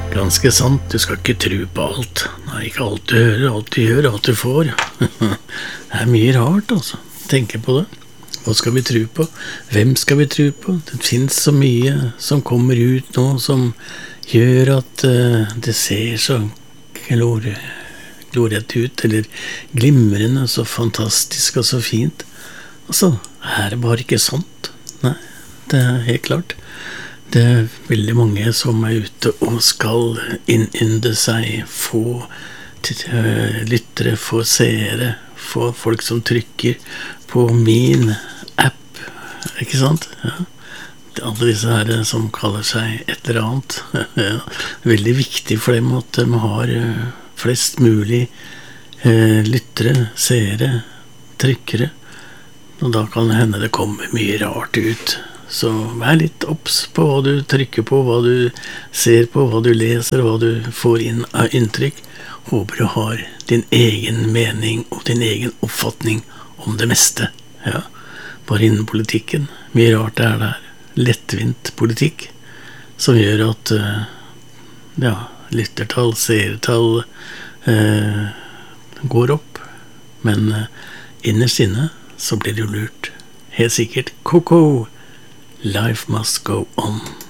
Ganske sant, du skal ikke tro på alt. Nei, ikke alt du hører, alt du gjør, alt du får. Det mye rart, altså. Tenke på det. Hva skal vi tro på? Hvem skal vi tro på? Det finnes så mye som kommer ut nå, som gjør at det ser så glorett ut, eller glimrende, så fantastisk og så fint. Altså, det bare ikke sant. Nei, det helt klart. Det veldig mange som ute og skal innynde seg, få lyttere, få seere, få folk som trykker på min app, ikke sant? Ja. Alle disse her som kaller seg et eller annet. Ja. Veldig viktig for dem at de har flest mulig lyttere, seere, trykkere, og da kan det hende det kommer mye rart ut. Så vær litt obs på hva du trykker på, hva du ser på, hva du leser, hva du får inn av inntrykk. Håper du har din egen mening og din egen oppfatning om det meste. Ja, bare innen politikken. Mye rart det der. Lettvint politikk som gjør at lyttertall, seertall går opp. Men innerst inne så blir det jo lurt. Helt sikkert. Koko! Life must go on.